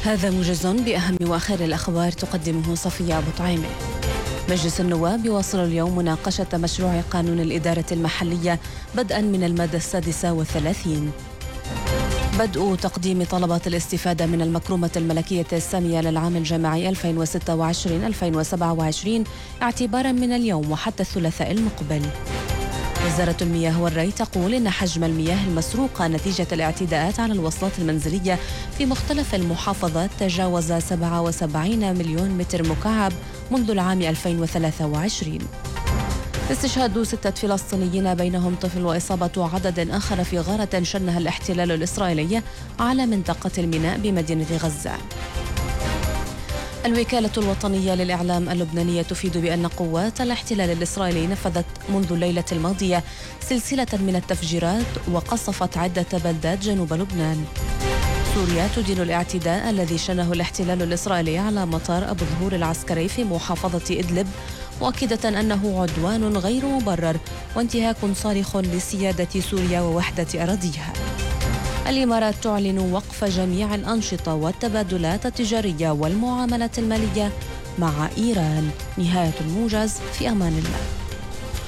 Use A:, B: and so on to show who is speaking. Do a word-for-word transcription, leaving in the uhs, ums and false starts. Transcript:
A: هذا موجز بأهم وآخر الأخبار تقدمه صفية أبو طعيمة. مجلس النواب يواصل اليوم مناقشة مشروع قانون الإدارة المحلية بدءا من المادة السادسة والثلاثين. بدء تقديم طلبات الاستفادة من المكرمة الملكية السامية للعام الجامعي ألفين وستة وعشرين ألفين وسبعة وعشرين اعتبارا من اليوم وحتى الثلاثاء المقبل. وزارة المياه والري تقول إن حجم المياه المسروقة نتيجة الاعتداءات على الوصلات المنزلية في مختلف المحافظات تجاوز سبعة وسبعين مليون متر مكعب منذ العام ألفين وثلاثة وعشرين. استشهاد ستة فلسطينيين بينهم طفل وإصابة عدد آخر في غارة شنها الاحتلال الإسرائيلي على منطقة الميناء بمدينة غزة. الوكالة الوطنية للإعلام اللبنانية تفيد بأن قوات الاحتلال الإسرائيلي نفذت منذ الليلة الماضية سلسلة من التفجيرات وقصفت عدة بلدات جنوب لبنان. سوريا تدين الاعتداء الذي شنه الاحتلال الإسرائيلي على مطار أبو ظهور العسكري في محافظة إدلب، مؤكدة أنه عدوان غير مبرر وانتهاك صارخ لسيادة سوريا ووحدة أراضيها. الإمارات تعلن وقف جميع الأنشطة والتبادلات التجارية والمعاملات المالية مع إيران. نهاية الموجز، في أمان الله.